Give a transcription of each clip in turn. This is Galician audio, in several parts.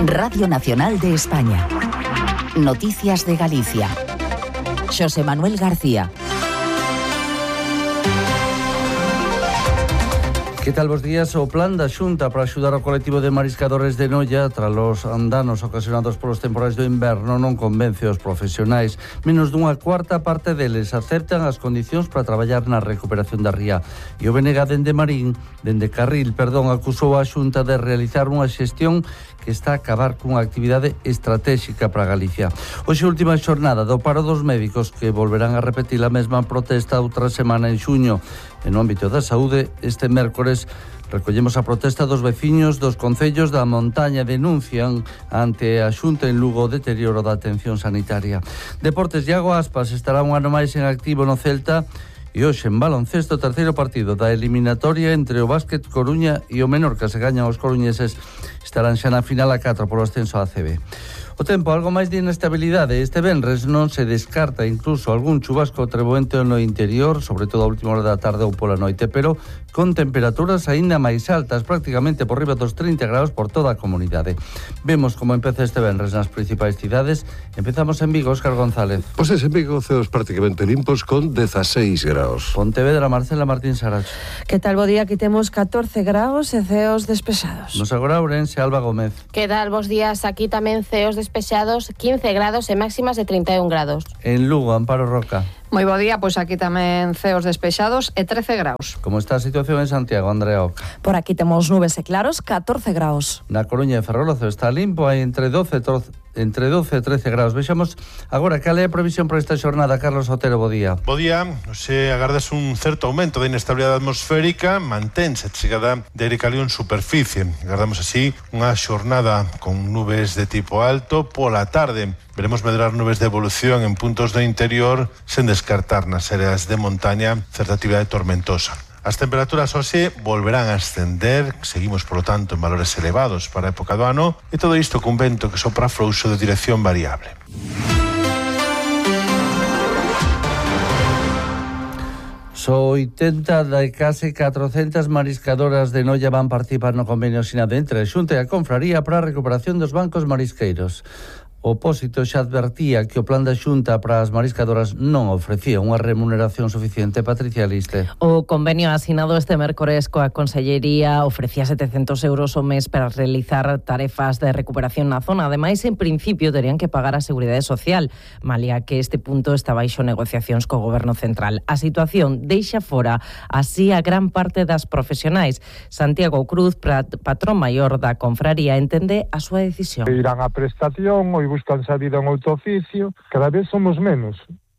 Radio Nacional de España. Noticias de Galicia. Xosé Manuel García. Que tal vos días? O plan da Xunta para axudar ao colectivo de mariscadores de Noia tras os danos ocasionados polos temporais do inverno non convence os profesionais. Menos dunha cuarta parte deles aceptan as condicións para traballar na recuperación da ría. E o BNG dende Carril, acusou a Xunta de realizar unha xestión que está a acabar cunha actividade estratégica para Galicia. Hoxe última xornada do paro dos médicos que volverán a repetir a mesma protesta outra semana en xuño. En o ámbito da saúde, este mércores recollemos a protesta dos veciños dos concellos da montaña, denuncian ante a Xunta en Lugo o deterioro da atención sanitaria. Deportes, Iago Aspas estará un ano máis en activo no Celta. E hoxe en baloncesto, terceiro partido da eliminatoria entre o Básquet Coruña e o Menorca. Se gañan os coruñeses, estarán xa na final a 4 polo ascenso á ACB. O tempo, algo máis de inestabilidade. Este venres non se descarta incluso algún chubasco treboente no interior, sobre todo a última hora da tarde ou pola noite, pero con temperaturas aínda máis altas, prácticamente por riba dos 30 graus por toda a comunidade. Vemos como empeza este venres nas principais cidades. Empezamos en Vigo, Óscar González. Pois en Vigo, ceos prácticamente limpos con 16 graus. Pontevedra, Marcela Martín Saracho. Que tal bo día? Aquí temos 14 graus e ceos despexados. Nos agora Ourense, Alba Gómez. Que tal bos días? Aquí tamén ceos despexados, 15 grados e máximas de 31 grados. En Lugo, Amparo Roca. Moi bo día, pois aquí tamén ceos despexados e 13 graus. Como está a situación en Santiago, Andrea Oca? Por aquí temos nubes e claros, 14 graus. Na Coruña e Ferrol está limpo, hai entre 12 e 13 graus. Vexamos agora cal é a previsión para esta xornada. Carlos Otero, bo día. Bo día. Se agardas un certo aumento de inestabilidade atmosférica, mantense a chegada de aire cálido en superficie. Agardamos así unha xornada con nubes de tipo alto pola tarde. Veremos medrar nubes de evolución en puntos do interior sen descartar nas áreas de montaña certa actividade tormentosa. As temperaturas hoxe volverán a ascender, seguimos, polo tanto, en valores elevados para a época do ano, e todo isto cun vento que sopra frouxo de dirección variable. Só 80 de case 400 mariscadoras de Noia van participar no convenio sinado entre a Xunta e a Confraría para a recuperación dos bancos marisqueiros. O Pósito xa advertía que o plan da Xunta para as mariscadoras non ofrecía unha remuneración suficiente. Patricia Liste. O convenio asinado este mércores coa Consellería ofrecía 700 euros ao mes para realizar tarefas de recuperación na zona. Ademais, en principio, terían que pagar a Seguridade Social, malia que este punto está baixo negociacións co Goberno Central. A situación deixa fora así a gran parte das profesionais. Santiago Cruz, patrón maior da Confraría, entende a súa decisión. Irán a prestación ou buscan salida en outro oficio, cada vez somos menos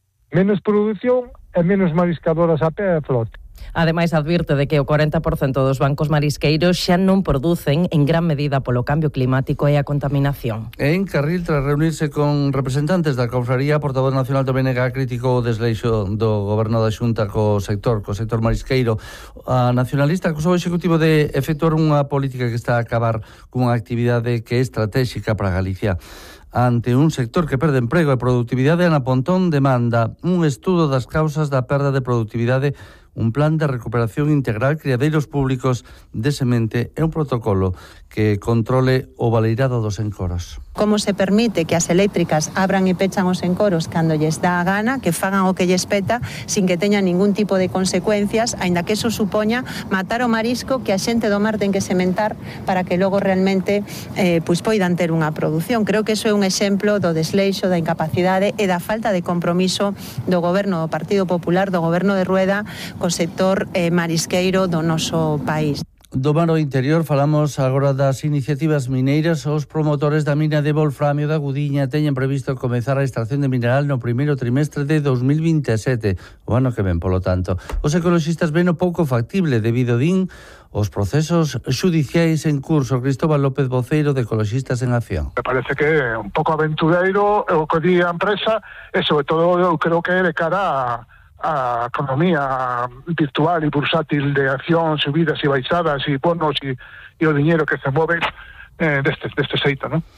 produción e menos mariscadoras a pé e flote. Ademais, advirte de que o 40% dos bancos marisqueiros xa non producen en gran medida polo cambio climático e a contaminación. En Carril, tras reunirse con representantes da Confraría, portavoz nacional do BNG criticou o desleixo do Goberno da Xunta co sector marisqueiro. A nacionalista acusou o Executivo de efectuar unha política que está a acabar cunha actividade que é estratégica para Galicia. Ante un sector que perde emprego e productividade, Ana Pontón demanda un estudo das causas da perda de productividade, un plan de recuperación integral, criadeiros públicos de semente e un protocolo que controle o baleirado dos encoros. Como se permite que as eléctricas abran e pechan os encoros cando lles dá a gana, que fagan o que lles peta sin que teña ningún tipo de consecuencias, aínda que eso supoña matar o marisco que a xente do mar ten que sementar para que logo realmente poidan ter unha produción. Creo que eso é un exemplo do desleixo, da incapacidade e da falta de compromiso do Goberno do Partido Popular, do Goberno de Rueda, co sector marisqueiro do noso país. Do mar interior falamos agora das iniciativas mineiras. Os promotores da mina de wolframio da Gudiña teñen previsto comezar a extracción de mineral no primeiro trimestre de 2027, o ano que ven, polo tanto. Os ecoloxistas ven o pouco factible debido, din, os procesos xudiciais en curso. Cristóbal López, voceiro de Ecoloxistas en Acción. Me parece que é un pouco aventureiro o que di a empresa e, sobre todo, eu creo que é de cara a economía virtual e bursátil de acción, subidas e baixadas e bonos e o diñeiro que se move deste xeito, non?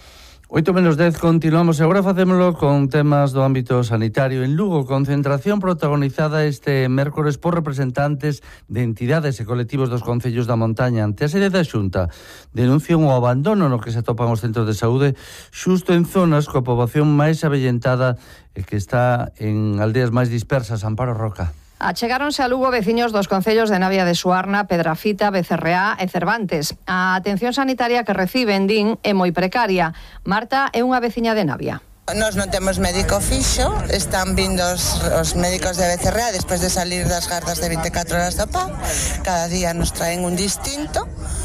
8:10, continuamos e agora facémolo con temas do ámbito sanitario. En Lugo, concentración protagonizada este mércores por representantes de entidades e colectivos dos concellos da montaña ante a sede da Xunta. Denuncian o abandono no que se atopan os centros de saúde xusto en zonas coa poboación máis avellentada e que está en aldeas máis dispersas. Amparo Roca. Achegáronse a Lugo veciños dos concellos de Navia de Suarna, Pedrafita, Becerreá e Cervantes. A atención sanitaria que reciben, din, é moi precaria. Marta é unha veciña de Navia. Nós non temos médico fixo, están vindo os médicos de Becerreá despois de salir das gardas de 24 horas do PA. Cada día nos traen un distinto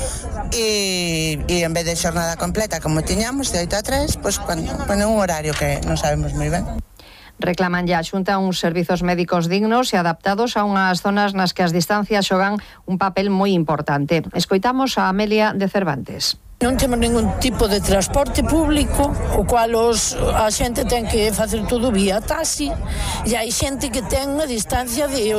e en vez de xornada completa como tiñamos, de 8 a 3, pois ponen un horario que non sabemos moi ben. Reclaman ya a Xunta uns servizos médicos dignos e adaptados a unhas zonas nas que as distancias xogan un papel moi importante. Escoitamos a Amelia de Cervantes. Non temos ningún tipo de transporte público, o cual a xente ten que facer todo vía taxi, e hai xente que ten unha distancia de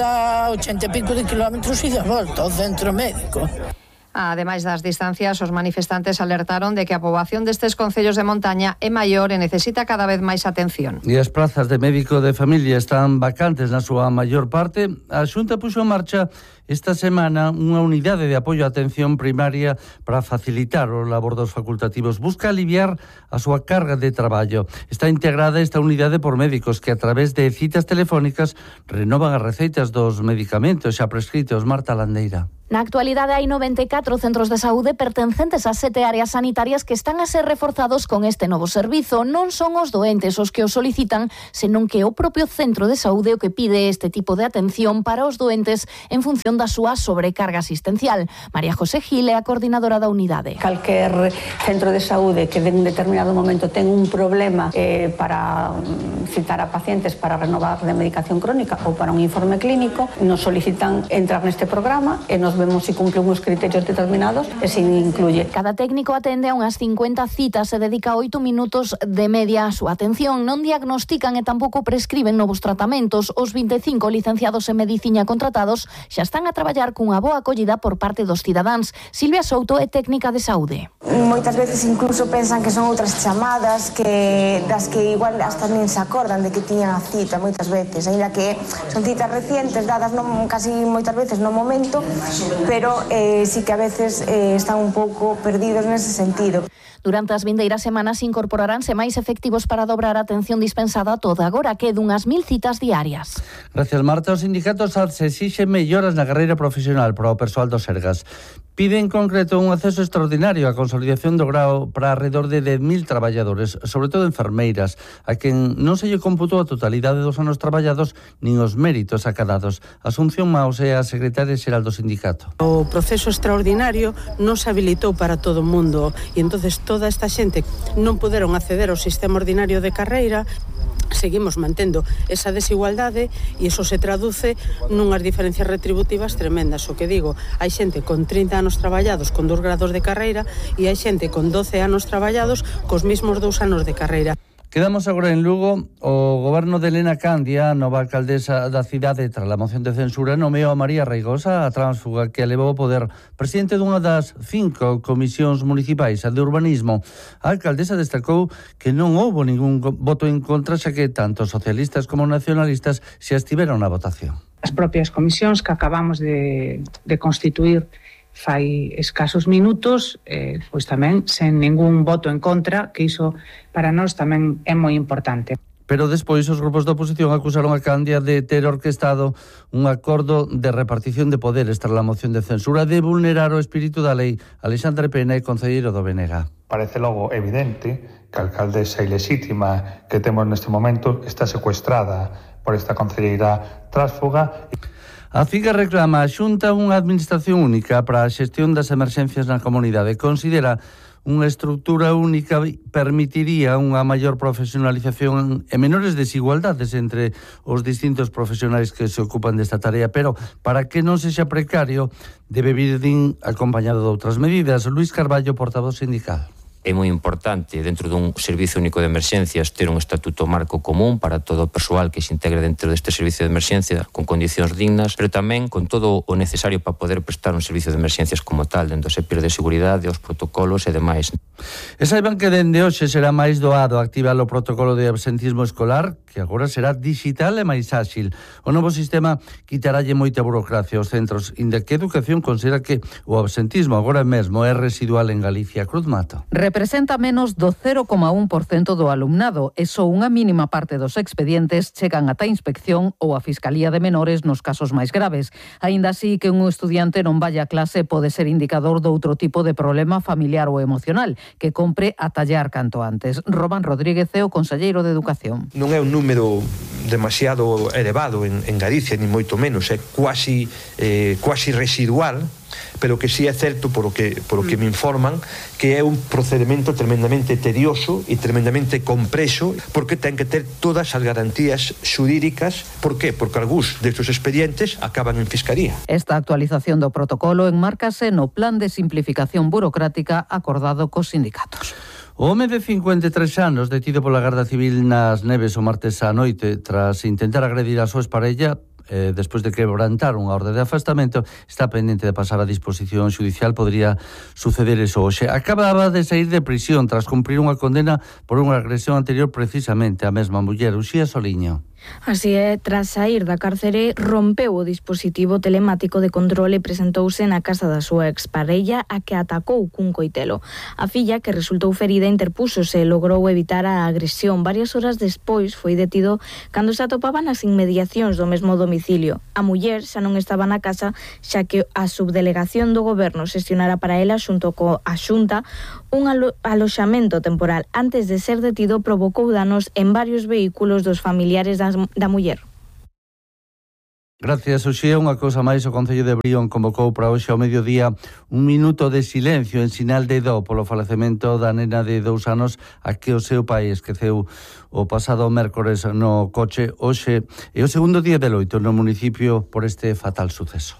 80 e pico de kilómetros e de volta ao centro médico. Ademais das distancias, os manifestantes alertaron de que a poboación destes concellos de montaña é maior e necesita cada vez máis atención. E as plazas de médico de familia están vacantes na súa maior parte. A Xunta puxo en marcha esta semana unha unidade de apoio á atención primaria para facilitar o labor dos facultativos. Busca aliviar a súa carga de traballo. Está integrada esta unidade por médicos que a través de citas telefónicas renovan as receitas dos medicamentos xa prescritos. Marta Landeira. Na actualidade hai 94 centros de saúde pertencentes a 7 áreas sanitarias que están a ser reforzados con este novo servizo. Non son os doentes os que o solicitan, senón que o propio centro de saúde o que pide este tipo de atención para os doentes en función da súa sobrecarga asistencial. María José Gil é a coordinadora da unidade. Calquer centro de saúde que en un determinado momento ten un problema para citar a pacientes para renovar de medicación crónica ou para un informe clínico, nos solicitan entrar neste programa e nos vemos se cumplen uns criterios determinados e se incluye. Cada técnico atende a unhas 50 citas e dedica 8 minutos de media a súa atención. Non diagnostican e tampouco prescriben novos tratamentos. Os 25 licenciados en medicina contratados xa están a traballar cunha boa acollida por parte dos cidadáns. Silvia Souto é técnica de saúde. Moitas veces incluso pensan que son outras chamadas das que igual hasta nin se acordan de que tiñan a cita moitas veces, aínda que son citas recientes dadas casi moitas veces no momento, pero sí que a veces están un pouco perdidos nese sentido. Durante as vindeiras semanas incorporaránse máis efectivos para dobrar a atención dispensada toda agora que dunhas 1000 citas diarias. Gracias, Marta. Os sindicatos se exixen melloras na carreira profesional para o persoal do Sergas. Pide en concreto un acceso extraordinario á consolidación do grao para alrededor de 10.000 traballadores, sobre todo enfermeiras, a quen non se lle computou a totalidade dos anos traballados nin os méritos acadados. Asunción Maos é a secretaria xeral do sindicato. O proceso extraordinario non se habilitou para todo o mundo e entonces toda esta xente non puderon acceder ao sistema ordinario de carreira. Seguimos mantendo esa desigualdade e iso se traduce nunhas diferencias retributivas tremendas. O que digo, hai xente con 30 anos traballados con 2 grados de carreira e hai xente con 12 anos traballados cos mesmos 2 anos de carreira. Quedamos agora en Lugo. O goberno de Elena Candia, nova alcaldesa da cidade, tras a moción de censura, nomeou a María Reigosa, a tránsfuga que elevou ao poder presidente dunha das 5 comisións municipais, a de urbanismo. A alcaldesa destacou que non houbo ningún voto en contra, xa que tanto socialistas como nacionalistas se abstiveron na votación. As propias comisións que acabamos de constituir fai escasos minutos, pois tamén sen ningún voto en contra, que iso para nós tamén é moi importante. Pero despois os grupos da oposición acusaron a Candia de ter orquestado un acordo de repartición de poderes tras a moción de censura, de vulnerar o espírito da lei. Alexandre Pena é concelleiro do BNG. Parece logo evidente que a alcaldesa ilexítima que temos neste momento está secuestrada por esta concelleira tránsfuga. A CIGA reclama a Xunta unha administración única para a xestión das emerxencias na comunidade. Considera unha estrutura única permitiría unha maior profesionalización e menores desigualdades entre os distintos profesionais que se ocupan desta tarea, pero para que non sexa precario debe vir acompañado de outras medidas. Luis Carballo, portavoz sindical. É moi importante, dentro dun servicio único de emerxencias, ter un estatuto marco común para todo o persoal que se integre dentro deste servicio de emerxencia con condicións dignas, pero tamén con todo o necesario para poder prestar un servicio de emerxencias como tal, dentro do SEPIR de seguridade, os protocolos e demais. E saiban que dende hoxe será máis doado activar o protocolo de absentismo escolar, que agora será digital e máis áxil. O novo sistema quitaralle moita burocracia aos centros, inda que Educación considera que o absentismo agora mesmo é residual en Galicia. Cruz Mato. Representa menos do 0,1% do alumnado e só unha mínima parte dos expedientes chegan ata a inspección ou a Fiscalía de Menores nos casos máis graves. Aínda así que un estudiante non vaya a clase pode ser indicador de outro tipo de problema familiar ou emocional que compre atallar canto antes. Román Rodríguez é o conselleiro de Educación. Non é un número demasiado elevado en Galicia, ni moito menos, é quasi residual, pero que sí é certo polo que me informan que é un procedimento tremendamente tedioso e tremendamente compreso, porque ten que ter todas as garantías xurídicas. Por qué? Porque algúns destes expedientes acaban en Fiscalía. Esta actualización do protocolo enmárcase no plan de simplificación burocrática acordado cos sindicatos. O home de 53 anos, detido pola Garda Civil nas Neves o martes á noite tras intentar agredir a súa exparella, despois de quebrantar unha orde de afastamento, está pendente de pasar a disposición xudicial. Podría suceder eso hoxe. Acababa de sair de prisión tras cumprir unha condena por unha agresión anterior precisamente á mesma muller, Uxía Soliño. Así é, tras sair da cárcere, rompeu o dispositivo telemático de control e presentouse na casa da súa exparella, a que atacou cun coitelo. A filla, que resultou ferida, interpúxose e logrou evitar a agresión. Varias horas despois foi detido cando se atopaba nas inmediacións do mesmo domicilio. A muller xa non estaba na casa, xa que a subdelegación do goberno xestionara para ela xunto coa Xunta un aloxamento temporal. Antes de ser detido, provocou danos en varios vehículos dos familiares da muller. Gracias, Uxía. Unha cousa máis, o Concello de Brión convocou para hoxe ao mediodía un minuto de silencio en sinal de dó polo falecemento da nena de 2 anos a que o seu pai esqueceu o pasado mércores no coche. Hoxe é o segundo día de loito no municipio por este fatal suceso.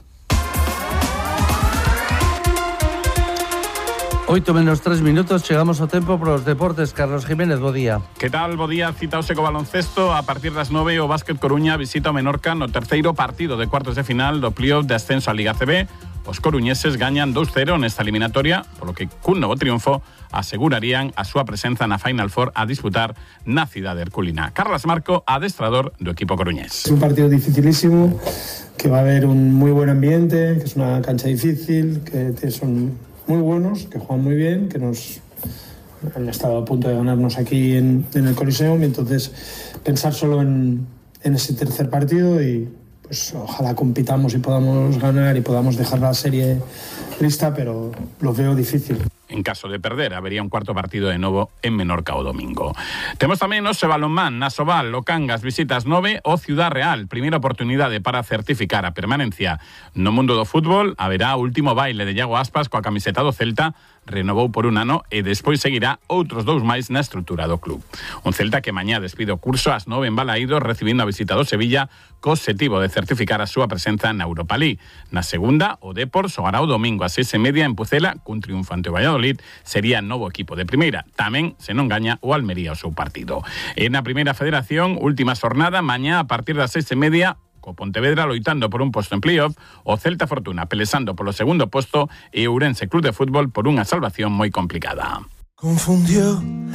8 menos 3 minutos, chegamos ao tempo para os deportes. Carlos Jiménez, bo día. Que tal, bo día? Citaose co baloncesto. A partir das 9 o Básquet Coruña visita o Menorca no terceiro partido de cuartos de final do playoff de ascenso á Liga CB. Os coruñeses gañan 2-0 nesta eliminatoria, polo que cun novo triunfo asegurarían a súa presenza na Final Four a disputar na cidade herculina. Carlos Marco, adestrador do equipo coruñés. Es un partido dificilísimo, que va a haber un muy buen ambiente, que es una cancha difícil, que son muy buenos, que juegan muy bien, que han estado a punto de ganarnos aquí en el Coliseum, y entonces pensar solo en ese tercer partido y pues ojalá compitamos y podamos ganar y podamos dejar la serie lista, pero lo veo difícil. En caso de perder, habería un cuarto partido de novo en Menorca o domingo. Temos tamén o balonmán, na Soval, o Cangas visitas 9 o Ciudad Real. Primeira oportunidade para certificar a permanencia. No mundo do fútbol, haberá o último baile de Iago Aspas coa camiseta do Celta, renovou por un ano e despois seguirá outros 2 máis na estrutura do club. Un Celta que mañá despide o curso ás 9 en Balaído, recibindo a visita do Sevilla, co objetivo de certificar a súa presenza na Europa League. Na segunda, o Depor xogará o domingo ás 6:30 en Pucela, cun triunfo ante o Valladolid, sería novo equipo de primeira. Tamén, se non gaña, o Almería o seu partido. E na primeira federación, última xornada, mañá a partir das 6:30, co Pontevedra loitando por un posto en playoff, o Celta Fortuna pelesando polo segundo posto e o Ourense Club de Fútbol por unha salvación moi complicada. Confundió